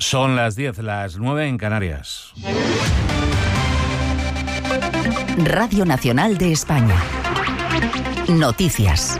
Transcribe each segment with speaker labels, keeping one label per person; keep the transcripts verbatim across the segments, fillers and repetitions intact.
Speaker 1: Son las diez, las nueve en Canarias.
Speaker 2: Radio Nacional de España. Noticias.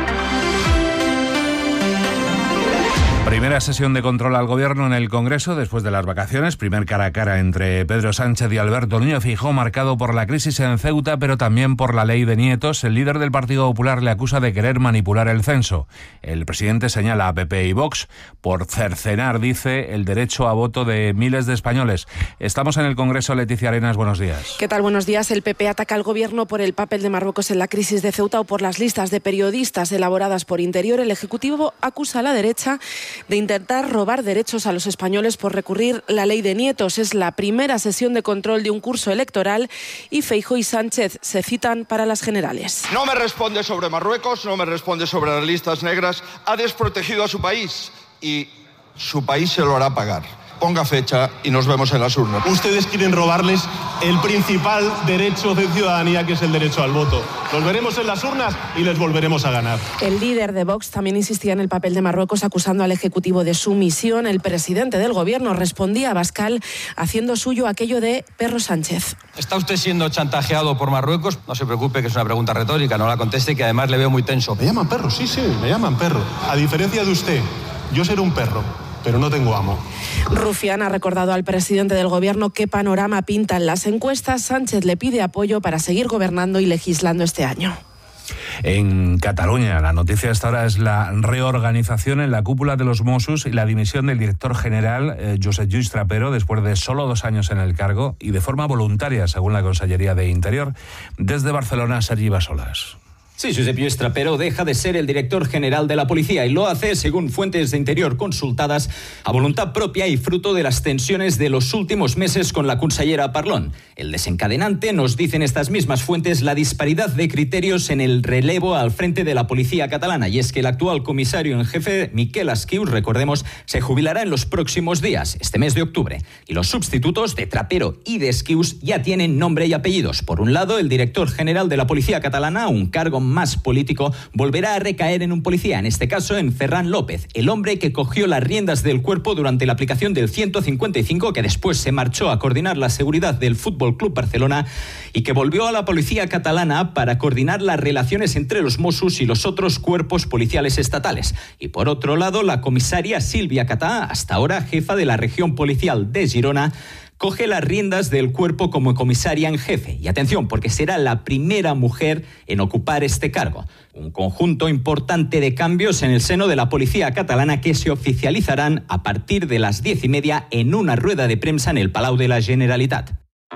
Speaker 1: Primera sesión de control al Gobierno en el Congreso después de las vacaciones. Primer cara a cara entre Pedro Sánchez y Alberto Núñez Feijóo, marcado por la crisis en Ceuta, pero también por la ley de nietos. El líder del Partido Popular le acusa de querer manipular el censo. El presidente señala a P P y Vox por cercenar, dice, el derecho a voto de miles de españoles. Estamos en el Congreso. Leticia Arenas, buenos días.
Speaker 3: ¿Qué tal? Buenos días. El P P ataca al Gobierno por el papel de Marruecos en la crisis de Ceuta o por las listas de periodistas elaboradas por Interior. El Ejecutivo acusa a la derecha de intentar robar derechos a los españoles por recurrir la ley de nietos. Es la primera sesión de control de un curso electoral y Feijóo y Sánchez se citan para las generales.
Speaker 4: No me responde sobre Marruecos, no me responde sobre las listas negras. Ha desprotegido a su país y su país se lo hará pagar. Ponga fecha y nos vemos en las urnas.
Speaker 5: Ustedes quieren robarles el principal derecho de ciudadanía, que es el derecho al voto. Los veremos en las urnas y les volveremos a ganar.
Speaker 3: El líder de Vox también insistía en el papel de Marruecos, acusando al Ejecutivo de sumisión. El presidente del Gobierno respondía a Abascal haciendo suyo aquello de Perro Sánchez.
Speaker 6: ¿Está usted siendo chantajeado por Marruecos? No se preocupe, que es una pregunta retórica, no la conteste, que además le veo muy tenso.
Speaker 5: Me llaman perro, sí, sí, me llaman perro. A diferencia de usted, yo seré un perro, pero no tengo amo.
Speaker 3: Rufián ha recordado al presidente del Gobierno qué panorama pintan las encuestas. Sánchez le pide apoyo para seguir gobernando y legislando este año.
Speaker 1: En Cataluña, la noticia hasta ahora es la reorganización en la cúpula de los Mossos y la dimisión del director general, eh, Josep Lluís Trapero, después de solo dos años en el cargo y de forma voluntaria, según la Consellería de Interior. Desde Barcelona, Sergi Basolas.
Speaker 7: Sí, Josep Lluís Trapero deja de ser el director general de la policía y lo hace, según fuentes de Interior consultadas, a voluntad propia y fruto de las tensiones de los últimos meses con la consellera Parlon. El desencadenante, nos dicen estas mismas fuentes, la disparidad de criterios en el relevo al frente de la policía catalana. Y es que el actual comisario en jefe, Miquel Asquius, recordemos, se jubilará en los próximos días, este mes de octubre. Y los sustitutos de Trapero y de Asquius ya tienen nombre y apellidos. Por un lado, el director general de la policía catalana, un cargo más político, volverá a recaer en un policía, en este caso en Ferran López, el hombre que cogió las riendas del cuerpo durante la aplicación del ciento cincuenta y cinco, que después se marchó a coordinar la seguridad del Fútbol Club Barcelona y que volvió a la policía catalana para coordinar las relaciones entre los Mossos y los otros cuerpos policiales estatales. Y por otro lado, la comisaria Sílvia Catà, hasta ahora jefa de la región policial de Girona, coge las riendas del cuerpo como comisaria en jefe. Y atención, porque será la primera mujer en ocupar este cargo. Un conjunto importante de cambios en el seno de la policía catalana que se oficializarán a partir de las diez y media en una rueda de prensa en el Palau de la Generalitat.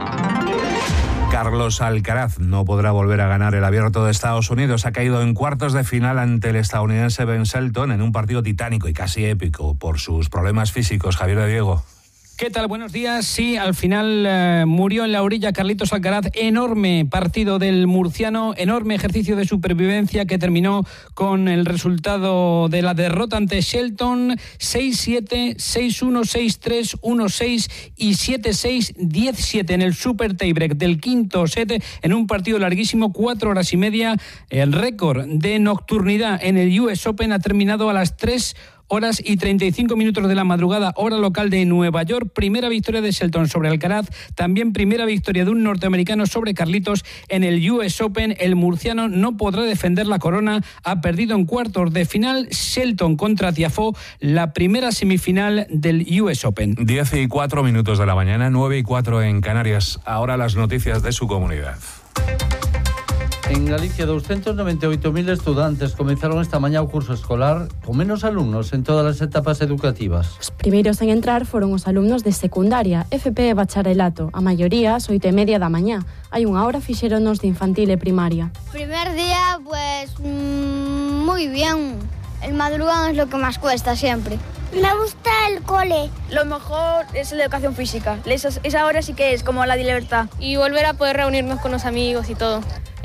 Speaker 1: Carlos Alcaraz no podrá volver a ganar el Abierto de Estados Unidos. Ha caído en cuartos de final ante el estadounidense Ben Shelton en un partido titánico y casi épico por sus problemas físicos. Javier de Diego.
Speaker 8: ¿Qué tal? Buenos días. Sí, al final eh, murió en la orilla Carlitos Alcaraz. Enorme partido del murciano, enorme ejercicio de supervivencia que terminó con el resultado de la derrota ante Shelton. seis siete, seis uno, seis tres, uno seis y siete seis, diez siete en el super tiebreak del quinto set en un partido larguísimo, cuatro horas y media. El récord de nocturnidad en el U S Open ha terminado a las tres horas y treinta y cinco minutos de la madrugada, hora local de Nueva York. Primera victoria de Shelton sobre Alcaraz, también primera victoria de un norteamericano sobre Carlitos en el U S Open. El murciano no podrá defender la corona, ha perdido en cuartos de final. Shelton contra Tiafoe, la primera semifinal del U S Open.
Speaker 1: diez y cuatro minutos de la mañana, nueve y cuatro en Canarias. Ahora las noticias de su comunidad.
Speaker 9: En Galicia, doscientos noventa y ocho mil estudantes comenzaron esta mañá o curso escolar con menos alumnos en todas as etapas educativas.
Speaker 10: Os primeiros en entrar foron os alumnos de secundaria, F P e bacharelato. A maioría, ás oito e media da mañá. Hai unha hora fixéronos de infantil e primaria.
Speaker 11: Primer día, pues, mmm, muy bien. El madrugón es lo que más cuesta siempre.
Speaker 12: Me gusta el cole.
Speaker 13: Lo mejor es la educación física. Esa, esa hora sí que es como la de libertad.
Speaker 14: Y volver a poder reunirnos con los amigos y todo.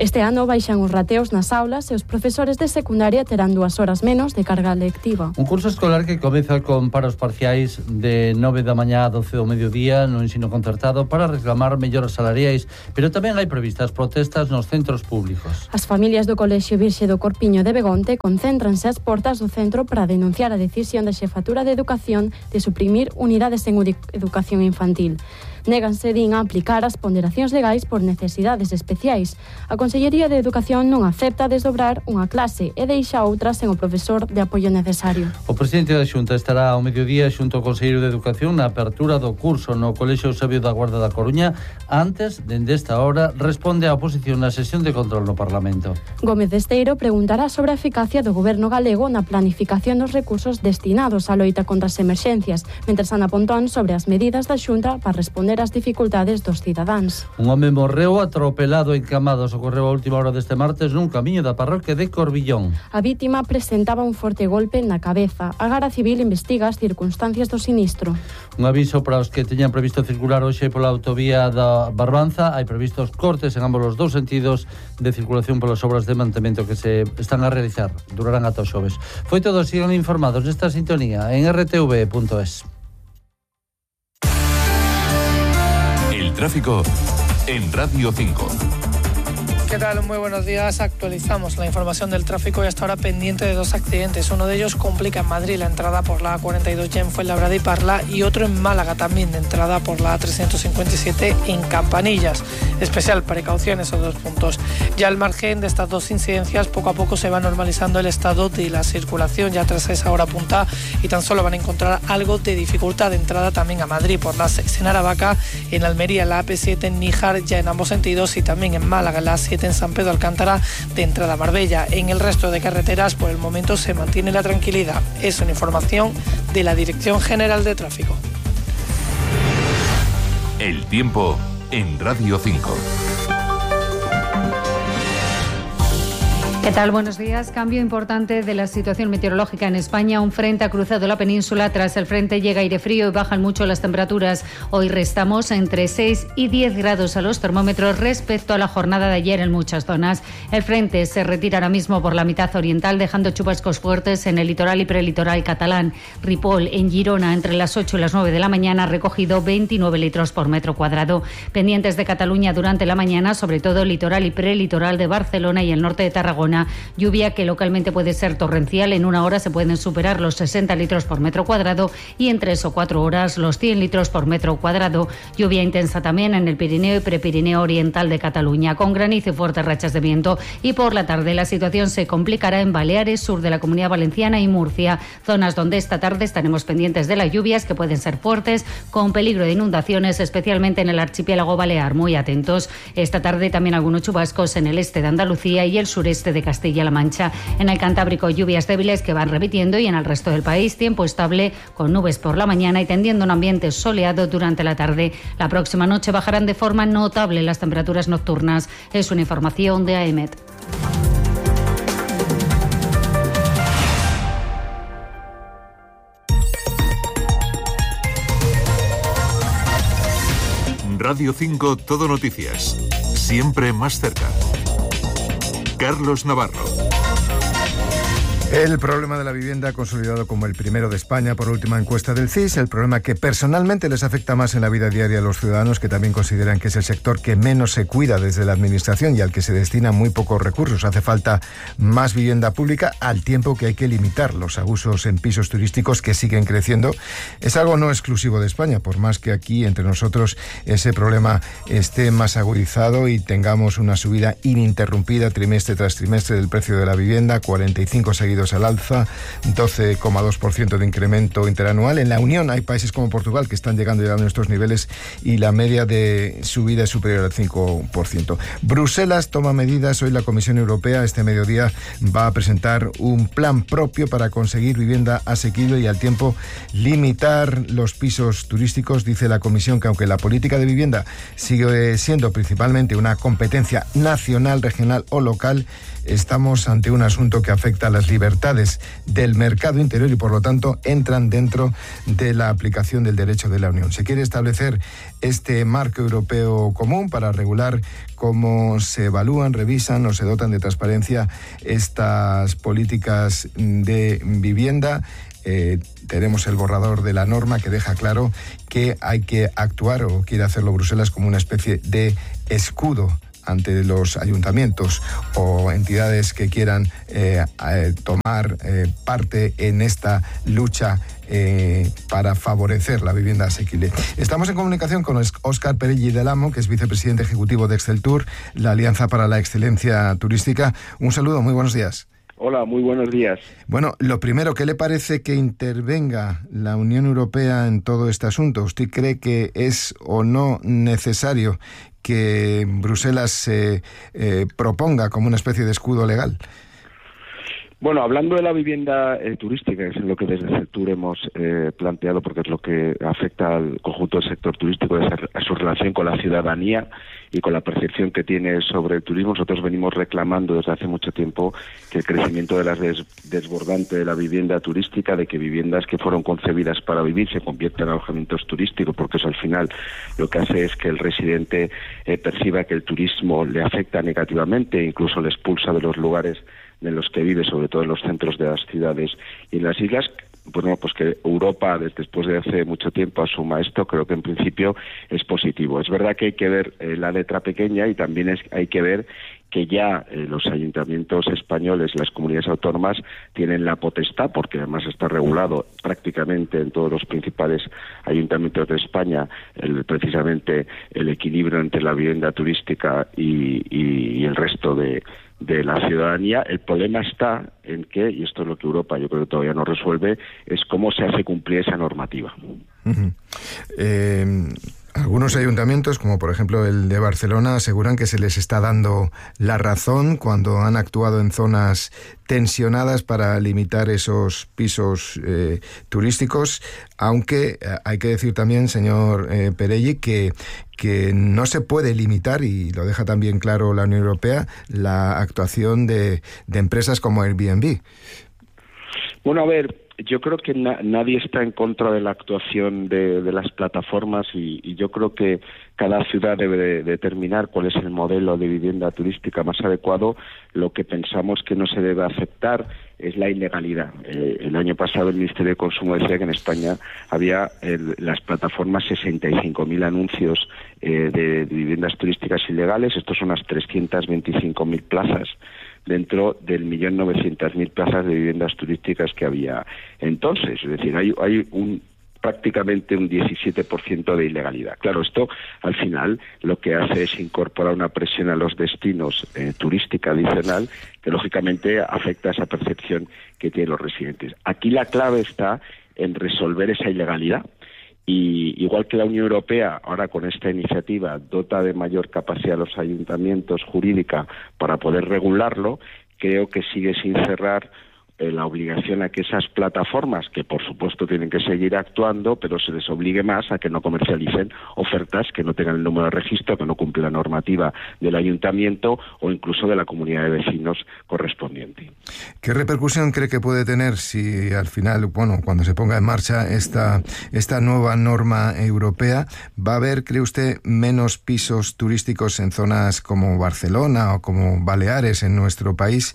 Speaker 10: Este ano baixan os rateos nas aulas e os profesores de secundaria terán dúas horas menos de carga lectiva.
Speaker 9: Un curso escolar que comeza con paros parciais de nove da mañá a doce do mediodía no ensino concertado para reclamar melloras salariais, pero tamén hai previstas protestas nos centros públicos.
Speaker 10: As familias do Colexio Virxe do Corpiño de Begonte concéntranse ás portas do centro para denunciar a decisión da Xefatura de Educación de suprimir unidades en educación infantil. Néganse, din, a aplicar as ponderacións legais por necesidades especiais. A Consellería de Educación non acepta desdobrar unha clase e deixa outras sen o profesor de apoio necesario.
Speaker 9: O presidente da Xunta estará ao mediodía xunto ao Conselleiro de Educación na apertura do curso no Colexio Eusebio da Guarda da Coruña. Antes, dende esta hora, responde a oposición na sesión de control no Parlamento.
Speaker 10: Gómez Esteiro preguntará sobre a eficacia do goberno galego na planificación dos recursos destinados á loita contra as emerxencias, mentres Ana Pontón sobre as medidas da Xunta para responder as dificultades dos cidadáns.
Speaker 9: Un home morreu atropelado en Camados. Ocorreu a última hora deste martes nun camiño da parroquia de Corbillón.
Speaker 10: A vítima presentaba un forte golpe na cabeza. A Garda Civil investiga as circunstancias do sinistro.
Speaker 9: Un aviso para os que teñan previsto circular hoxe pola autovía da Barbanza. Hai previstos cortes en ambos os dous sentidos de circulación polas obras de mantemento que se están a realizar. Durarán ata o xoves. Foi todo, sigan informados nesta sintonía en r t v punto es.
Speaker 14: El tráfico en Radio cinco.
Speaker 15: ¿Qué tal? Muy buenos días. Actualizamos la información del tráfico y hasta ahora pendiente de dos accidentes. Uno de ellos complica en Madrid la entrada por la A cuarenta y dos ya en Fuenlabrada y Parla, y otro en Málaga también de entrada por la A trescientos cincuenta y siete en Campanillas. Especial precaución esos dos puntos. Ya al margen de estas dos incidencias, poco a poco se va normalizando el estado de la circulación ya tras esa hora punta, y tan solo van a encontrar algo de dificultad de entrada también a Madrid por la seis en Aravaca, en Almería la A P siete en Níjar ya en ambos sentidos, y también en Málaga la A siete en San Pedro Alcántara de entrada a Marbella. En el resto de carreteras por el momento se mantiene la tranquilidad. Es una información de la Dirección General de Tráfico.
Speaker 14: El tiempo en Radio cinco.
Speaker 16: ¿Qué tal? Buenos días. Cambio importante de la situación meteorológica en España. Un frente ha cruzado la península. Tras el frente llega aire frío y bajan mucho las temperaturas. Hoy restamos entre seis y diez grados a los termómetros respecto a la jornada de ayer en muchas zonas. El frente se retira ahora mismo por la mitad oriental, dejando chubascos fuertes en el litoral y prelitoral catalán. Ripoll, en Girona, entre las ocho y las nueve de la mañana, ha recogido veintinueve litros por metro cuadrado. Pendientes de Cataluña durante la mañana, sobre todo el litoral y prelitoral de Barcelona y el norte de Tarragona. Lluvia que localmente puede ser torrencial. En una hora se pueden superar los sesenta litros por metro cuadrado y en tres o cuatro horas los cien litros por metro cuadrado. Lluvia intensa también en el Pirineo y Prepirineo oriental de Cataluña, con granizo y fuertes rachas de viento. Y por la tarde la situación se complicará en Baleares, sur de la Comunidad Valenciana y Murcia, zonas donde esta tarde estaremos pendientes de las lluvias que pueden ser fuertes, con peligro de inundaciones, especialmente en el archipiélago balear. Muy atentos. Esta tarde también algunos chubascos en el este de Andalucía y el sureste de Castilla-La Mancha. En el Cantábrico lluvias débiles que van repitiendo, y en el resto del país tiempo estable con nubes por la mañana y tendiendo un ambiente soleado durante la tarde. La próxima noche bajarán de forma notable las temperaturas nocturnas. Es una información de A E M E T.
Speaker 14: Radio cinco, Todo Noticias. Siempre más cerca. Carlos Navarro.
Speaker 17: El problema de la vivienda consolidado como el primero de España por última encuesta del C I S, el problema que personalmente les afecta más en la vida diaria a los ciudadanos, que también consideran que es el sector que menos se cuida desde la administración y al que se destinan muy pocos recursos. Hace falta más vivienda pública, al tiempo que hay que limitar los abusos en pisos turísticos que siguen creciendo. Es algo no exclusivo de España, por más que aquí entre nosotros ese problema esté más agudizado y tengamos una subida ininterrumpida trimestre tras trimestre del precio de la vivienda, cuarenta y cinco seguidos al alza, doce coma dos por ciento de incremento interanual. En la Unión hay países como Portugal que están llegando ya a nuestros niveles y la media de subida es superior al cinco por ciento. Bruselas toma medidas. Hoy la Comisión Europea este mediodía va a presentar un plan propio para conseguir vivienda asequible y al tiempo limitar los pisos turísticos. Dice la Comisión que aunque la política de vivienda sigue siendo principalmente una competencia nacional, regional o local, estamos ante un asunto que afecta a las libertades libertades del mercado interior y, por lo tanto, entran dentro de la aplicación del derecho de la Unión. Se quiere establecer este marco europeo común para regular cómo se evalúan, revisan o se dotan de transparencia estas políticas de vivienda. Eh, tenemos el borrador de la norma que deja claro que hay que actuar, o quiere hacerlo Bruselas, como una especie de escudo ante los ayuntamientos o entidades que quieran eh, eh, tomar eh, parte en esta lucha eh, para favorecer la vivienda asequible. Estamos en comunicación con Óscar Perelli del Amo, que es vicepresidente ejecutivo de Exceltur, la Alianza para la Excelencia Turística. Un saludo, muy buenos días.
Speaker 18: Hola, muy buenos días.
Speaker 17: Bueno, lo primero, ¿qué le parece que intervenga la Unión Europea en todo este asunto? ¿Usted cree que es o no necesario que Bruselas se eh, proponga como una especie de escudo legal?
Speaker 18: Bueno, hablando de la vivienda eh, turística, es lo que desde Exceltur hemos eh, planteado, porque es lo que afecta al conjunto del sector turístico, a su relación con la ciudadanía y con la percepción que tiene sobre el turismo. Nosotros venimos reclamando desde hace mucho tiempo que el crecimiento de las des desbordante de la vivienda turística, de que viviendas que fueron concebidas para vivir se conviertan en alojamientos turísticos, porque eso al final lo que hace es que el residente eh, perciba que el turismo le afecta negativamente, incluso le expulsa de los lugares en los que vive, sobre todo en los centros de las ciudades y en las islas. Bueno, pues que Europa, después de hace mucho tiempo, asuma esto, creo que en principio es positivo. Es verdad que hay que ver eh, la letra pequeña, y también es, hay que ver que ya eh, los ayuntamientos españoles, las comunidades autónomas, tienen la potestad, porque además está regulado prácticamente en todos los principales ayuntamientos de España, el, precisamente el equilibrio entre la vivienda turística y, y, y el resto de de la ciudadanía. El problema está en que, y esto es lo que Europa yo creo que todavía no resuelve, es cómo se hace cumplir esa normativa.
Speaker 17: Uh-huh. eh, algunos ayuntamientos, como por ejemplo el de Barcelona, aseguran que se les está dando la razón cuando han actuado en zonas tensionadas para limitar esos pisos eh, turísticos, aunque eh, hay que decir también, señor eh, Perelli, que que no se puede limitar, y lo deja también claro la Unión Europea, la actuación de, de empresas como Airbnb.
Speaker 18: Bueno, a ver, yo creo que na nadie está en contra de la actuación de, de las plataformas, y, y yo creo que cada ciudad debe de determinar cuál es el modelo de vivienda turística más adecuado. Lo que pensamos que no se debe aceptar es la ilegalidad. Eh, el año pasado el Ministerio de Consumo decía que en España había en las plataformas sesenta y cinco mil anuncios eh, de, de viviendas turísticas ilegales. Estos son unas trescientas veinticinco mil plazas dentro del millón novecientas mil plazas de viviendas turísticas que había entonces. Es decir, hay, hay un prácticamente un diecisiete por ciento de ilegalidad. Claro, esto al final lo que hace es incorporar una presión a los destinos eh, turística adicional, que lógicamente afecta a esa percepción que tienen los residentes. Aquí la clave está en resolver esa ilegalidad. Y igual que la Unión Europea ahora con esta iniciativa dota de mayor capacidad a los ayuntamientos jurídica para poder regularlo, creo que sigue sin cerrar eh, la obligación a que esas plataformas, que por supuesto tienen que seguir actuando, pero se les obligue más a que no comercialicen ofertas que no tengan el número de registro, que no cumplen la normativa del ayuntamiento o incluso de la comunidad de vecinos correspondiente.
Speaker 17: ¿Qué repercusión cree que puede tener si al final, bueno, cuando se ponga en marcha esta, esta nueva norma europea, va a haber, cree usted, menos pisos turísticos en zonas como Barcelona o como Baleares en nuestro país,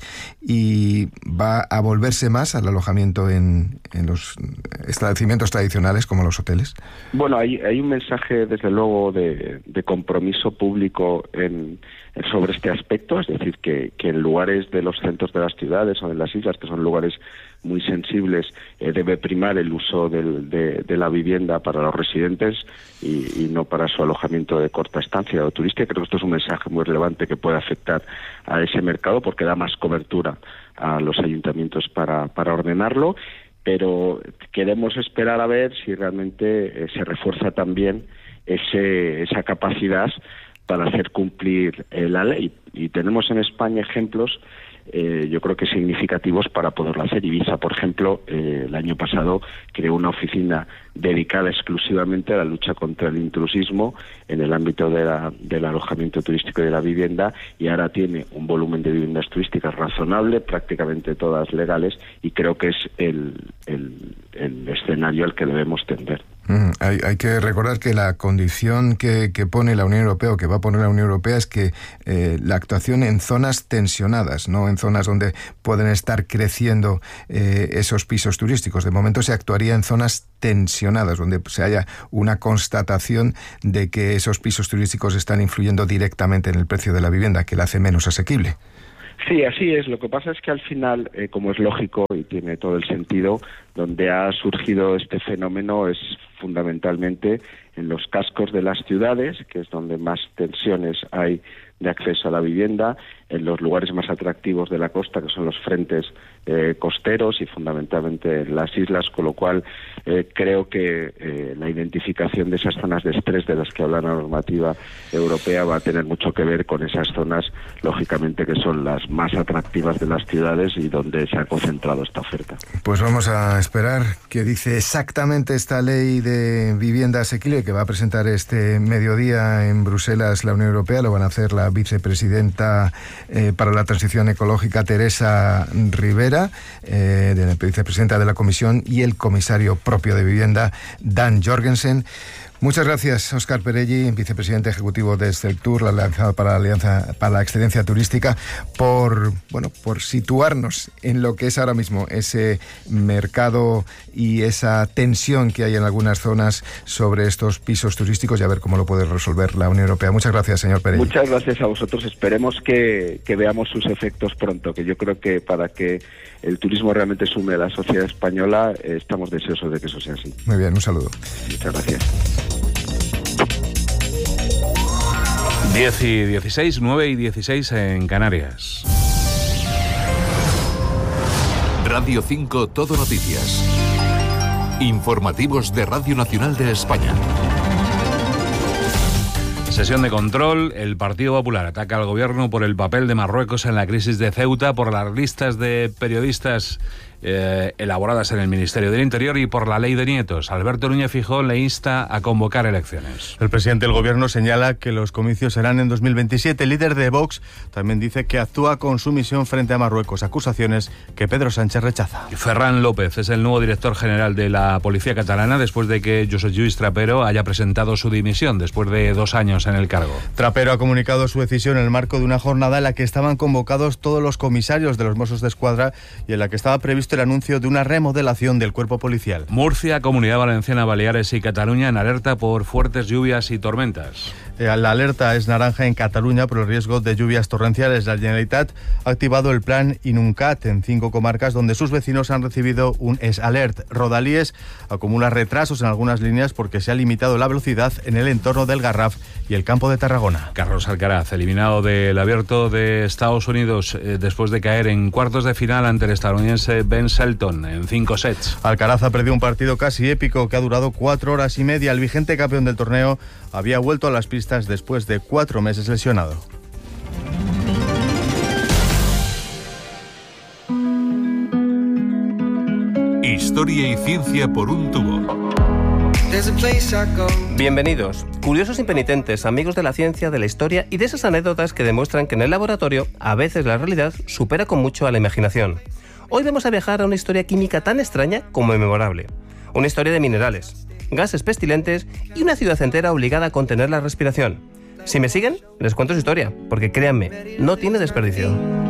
Speaker 17: y va a volverse más al alojamiento en, en los establecimientos tradicionales como los hoteles?
Speaker 18: Bueno, hay, hay un mensaje desde luego de, de compromiso público en, en sobre este aspecto, es decir, que, que en lugares de los centros de las ciudades o en las islas, que son lugares muy sensibles, eh, debe primar el uso del, de, de la vivienda para los residentes y, y no para su alojamiento de corta estancia o turística. Creo que esto es un mensaje muy relevante que puede afectar a ese mercado porque da más cobertura a los ayuntamientos para, para ordenarlo, pero queremos esperar a ver si realmente eh, se refuerza también ese, esa capacidad para hacer cumplir eh, la ley. Y tenemos en España ejemplos eh, yo creo que significativos para poderlo hacer. Ibiza, por ejemplo, eh, el año pasado creó una oficina dedicada exclusivamente a la lucha contra el intrusismo en el ámbito de la, del alojamiento turístico y de la vivienda, y ahora tiene un volumen de viviendas turísticas razonable, prácticamente todas legales, y creo que es el, el, el escenario al que debemos tender.
Speaker 17: Mm, hay, hay que recordar que la condición que, que pone la Unión Europea, o que va a poner la Unión Europea, es que eh, la actuación en zonas tensionadas, no en zonas donde pueden estar creciendo eh, esos pisos turísticos. De momento se actuaría en zonas tensionadas, donde se haya una constatación de que esos pisos turísticos están influyendo directamente en el precio de la vivienda, que la hace menos asequible.
Speaker 18: Sí, así es. Lo que pasa es que al final, eh, como es lógico y tiene todo el sentido, donde ha surgido este fenómeno es fundamentalmente en los cascos de las ciudades, que es donde más tensiones hay de acceso a la vivienda, en los lugares más atractivos de la costa, que son los frentes eh, costeros, y fundamentalmente en las islas, con lo cual eh, creo que eh, la identificación de esas zonas de estrés de las que habla la normativa europea va a tener mucho que ver con esas zonas, lógicamente, que son las más atractivas de las ciudades y donde se ha concentrado esta oferta.
Speaker 17: Pues vamos a esperar qué dice exactamente esta ley de vivienda asequible que va a presentar este mediodía en Bruselas la Unión Europea. Lo van a hacer la vicepresidenta eh, para la transición ecológica, Teresa Rivera, eh, de la vicepresidenta de la Comisión, y el comisario propio de vivienda, Dan Jorgensen. Muchas gracias, Óscar Perelli, vicepresidente ejecutivo de Exceltur, la Alianza para la Alianza para la Excelencia Turística, por bueno, por situarnos en lo que es ahora mismo ese mercado y esa tensión que hay en algunas zonas sobre estos pisos turísticos, y a ver cómo lo puede resolver la Unión Europea. Muchas gracias, señor Perelli.
Speaker 18: Muchas gracias a vosotros. Esperemos que, que veamos sus efectos pronto, que yo creo que para que el turismo realmente sume a la sociedad española, eh, estamos deseosos de que eso sea así.
Speaker 17: Muy bien, un saludo.
Speaker 18: Muchas gracias.
Speaker 1: diez y dieciséis, nueve y dieciséis en Canarias.
Speaker 14: Radio cinco Todo Noticias. Informativos de Radio Nacional de España.
Speaker 1: Sesión de control. El Partido Popular ataca al gobierno por el papel de Marruecos en la crisis de Ceuta, por las listas de periodistas eh, elaboradas en el Ministerio del Interior y por la ley de nietos. Alberto Núñez Feijóo le insta a convocar elecciones.
Speaker 19: El presidente del gobierno señala que los comicios serán en dos mil veintisiete. El líder de Vox también dice que actúa con sumisión frente a Marruecos, acusaciones que Pedro Sánchez rechaza.
Speaker 1: Ferran López es el nuevo director general de la Policía Catalana después de que Josep Lluís Trapero haya presentado su dimisión después de dos años en el cargo.
Speaker 19: Trapero ha comunicado su decisión en el marco de una jornada en la que estaban convocados todos los comisarios de los Mossos de Escuadra y en la que estaba previsto el anuncio de una remodelación del cuerpo policial.
Speaker 1: Murcia, Comunidad Valenciana, Baleares y Cataluña en alerta por fuertes lluvias y tormentas.
Speaker 19: La alerta es naranja en Cataluña por el riesgo de lluvias torrenciales. La Generalitat ha activado el plan Inuncat en cinco comarcas donde sus vecinos han recibido un Es Alert. Rodalies acumula retrasos en algunas líneas porque se ha limitado la velocidad en el entorno del Garraf y el Campo de Tarragona.
Speaker 1: Carlos Alcaraz, eliminado del Abierto de Estados Unidos eh, después de caer en cuartos de final ante el estadounidense Ben Shelton en cinco sets.
Speaker 19: Alcaraz ha perdido un partido casi épico que ha durado cuatro horas y media. El vigente campeón del torneo había vuelto a las pistas después de cuatro meses lesionado.
Speaker 14: Historia y ciencia por un tubo.
Speaker 20: Bienvenidos, curiosos y penitentes, amigos de la ciencia, de la historia y de esas anécdotas que demuestran que en el laboratorio a veces la realidad supera con mucho a la imaginación. Hoy vamos a viajar a una historia química tan extraña como memorable. Una historia de minerales, gases pestilentes y una ciudad entera obligada a contener la respiración. Si me siguen, les cuento su historia, porque créanme, no tiene desperdicio.